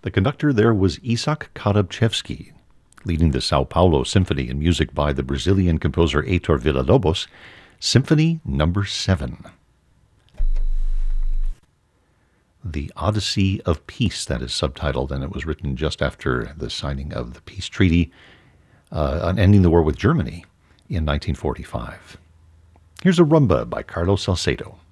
The conductor there was Isak Karabchevsky, leading the Sao Paulo Symphony in music by the Brazilian composer Heitor Villa-Lobos, Symphony No. 7. The Odyssey of Peace, that is subtitled, and it was written just after the signing of the peace treaty on ending the war with Germany in 1945. Here's a rumba by Carlos Salcedo.